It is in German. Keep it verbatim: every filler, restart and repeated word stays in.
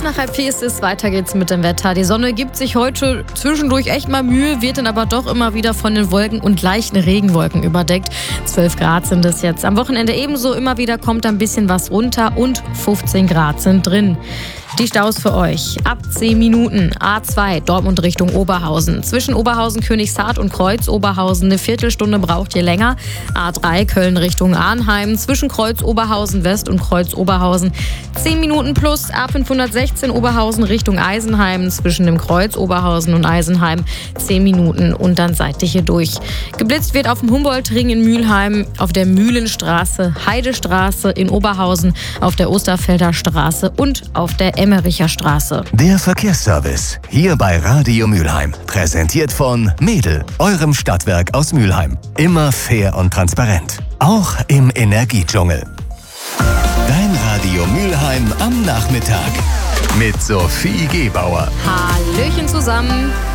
nach halb vier ist es, weiter geht's mit dem Wetter. Die Sonne gibt sich heute zwischendurch echt mal Mühe, wird dann aber doch immer wieder von den Wolken und leichten Regenwolken überdeckt. zwölf Grad sind es jetzt. Am Wochenende ebenso, immer wieder kommt ein bisschen was runter und fünfzehn Grad sind drin. Die Staus für euch. Ab zehn Minuten. A zwei, Dortmund Richtung Oberhausen. Zwischen Oberhausen, Königshardt und Kreuz Oberhausen eine Viertelstunde braucht ihr länger. A drei, Köln Richtung Arnheim. Zwischen Kreuz Oberhausen West und Kreuz Oberhausen zehn Minuten plus. A fünfhundertsechzehn Oberhausen Richtung Eisenheim. Zwischen dem Kreuz Oberhausen und Eisenheim zehn Minuten und dann seid ihr hier durch. Geblitzt wird auf dem Humboldtring in Mülheim, auf der Mühlenstraße, Heidestraße in Oberhausen, auf der Osterfelder Straße und auf der Emmericher Straße. Der Verkehrsservice hier bei Radio Mülheim. Präsentiert von Mädel, eurem Stadtwerk aus Mülheim. Immer fair und transparent. Auch im Energiedschungel. Dein Radio Mülheim am Nachmittag. Mit Sophie Gebauer. Hallöchen zusammen.